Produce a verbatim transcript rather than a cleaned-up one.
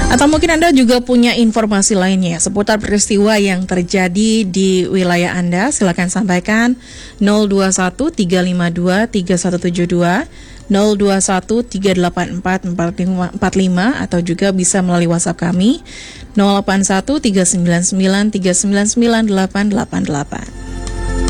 Atau mungkin Anda juga punya informasi lainnya seputar peristiwa yang terjadi di wilayah Anda. Silakan sampaikan nol dua satu tiga lima dua tiga satu tujuh dua, nol dua satu tiga delapan empat empat lima empat lima, atau juga bisa melalui WhatsApp kami nol delapan satu tiga sembilan sembilan tiga sembilan sembilan delapan delapan delapan.